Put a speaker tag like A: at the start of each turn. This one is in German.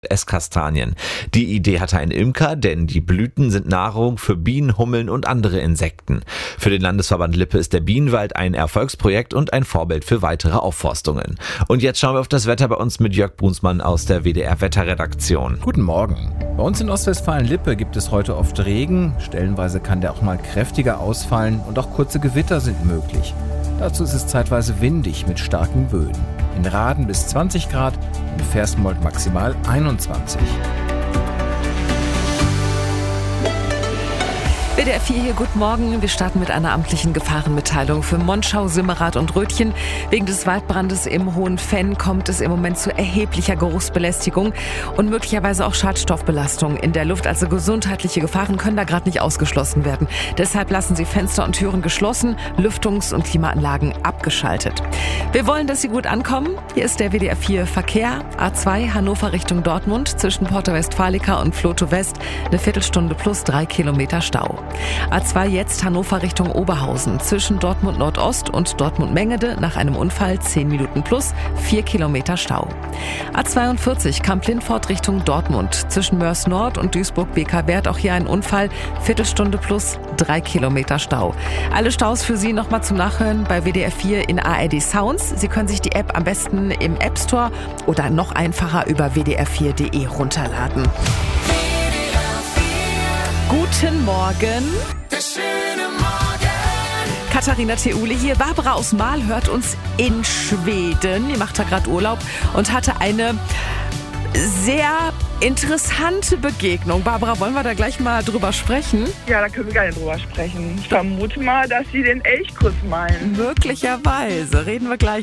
A: Esskastanien. Die Idee hatte ein Imker, denn die Blüten sind Nahrung für Bienen, Hummeln und andere Insekten. Für den Landesverband Lippe ist der Bienenwald ein Erfolgsprojekt und ein Vorbild für weitere Aufforstungen. Und jetzt schauen wir auf das Wetter bei uns mit Jörg Brunsmann aus der WDR-Wetterredaktion.
B: Guten Morgen. Bei uns in Ostwestfalen-Lippe gibt es heute oft Regen. Stellenweise kann der auch mal kräftiger ausfallen und auch kurze Gewitter sind möglich. Dazu ist es zeitweise windig mit starken Böen. In Raden bis 20 Grad, in Versmold maximal 21.
C: WDR 4 hier, guten Morgen. Wir starten mit einer amtlichen Gefahrenmitteilung für Monschau, Simmerath und Rötchen. Wegen des Waldbrandes im Hohenfenn kommt es im Moment zu erheblicher Geruchsbelästigung und möglicherweise auch Schadstoffbelastung in der Luft. Also gesundheitliche Gefahren können da gerade nicht ausgeschlossen werden. Deshalb lassen Sie Fenster und Türen geschlossen, Lüftungs- und Klimaanlagen abgeschaltet. Wir wollen, dass Sie gut ankommen. Hier ist der WDR 4 Verkehr. A2 Hannover Richtung Dortmund zwischen Porta Westfalica und Vlotho West. Eine Viertelstunde plus 3 Kilometer Stau. A2 jetzt Hannover Richtung Oberhausen zwischen Dortmund Nordost und Dortmund Mengede nach einem Unfall 10 Minuten plus 4 Kilometer Stau. A42 Kamp-Lindfort Richtung Dortmund zwischen Mörs Nord und Duisburg BK-Wert auch hier ein Unfall, Viertelstunde plus 3 Kilometer Stau. Alle Staus für Sie nochmal zum Nachhören bei WDR 4 in ARD Sounds. Sie können sich die App am besten im App Store oder noch einfacher über wdr4.de runterladen. Guten Morgen. Katharina Theule hier. Barbara aus Marl hört uns in Schweden. Die macht da gerade Urlaub und hatte eine sehr interessante Begegnung. Barbara, wollen wir da gleich mal drüber sprechen?
D: Ja, da können wir gerne drüber sprechen. Ich vermute mal, dass Sie den Elchkuss meinen.
C: Möglicherweise. Reden wir gleich